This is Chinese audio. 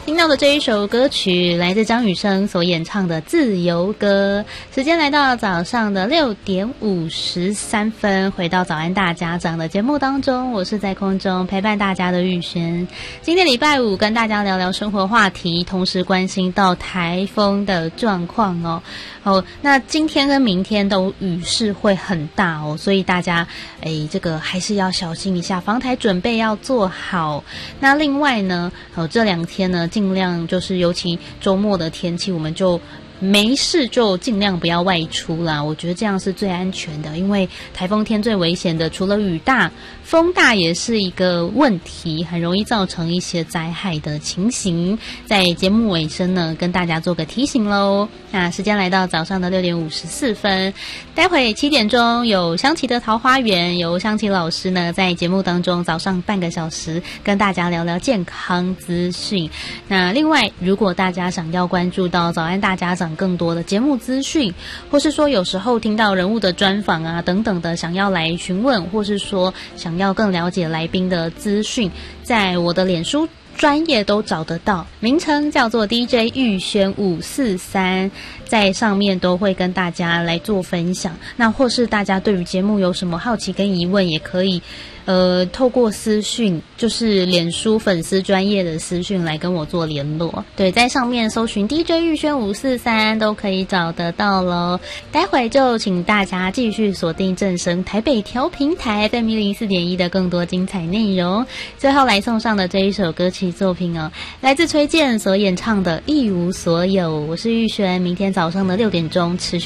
听到的这一首歌曲来自张雨生所演唱的《自由歌》，时间来到早上的6点53分，回到早安大家长的节目当中，我是在空中陪伴大家的玉轩。今天礼拜五跟大家聊聊生活话题，同时关心到台风的状况哦。那今天跟明天都雨势会很大哦，所以大家这个还是要小心一下，防台准备要做好。那另外呢，这2天呢，尽量就是尤其周末的天气，我们就没事就尽量不要外出啦，我觉得这样是最安全的，因为台风天最危险的除了雨大，风大也是一个问题，很容易造成一些灾害的情形。在节目尾声呢，跟大家做个提醒咯。那时间来到早上的6点54分，待会7点钟有香琪的桃花源，由香琪老师呢在节目当中早上半个小时跟大家聊聊健康资讯。那另外，如果大家想要关注到早安大家长更多的节目资讯，或是说有时候听到人物的专访啊等等的，想要来询问，或是说想要更了解来宾的资讯，在我的脸书专业都找得到，名称叫做 DJ 玉轩543，在上面都会跟大家来做分享。那或是大家对于节目有什么好奇跟疑问，也可以透过私讯，就是脸书粉丝专业的私讯来跟我做联络。对，在上面搜寻 DJ 玉轩543都可以找得到咯。待会就请大家继续锁定正声台北调频台 FM 104.1的更多精彩内容。最后来送上的这一首歌曲作品哦，来自崔健所演唱的《一无所有》。我是玉轩，明天早上的6点钟持续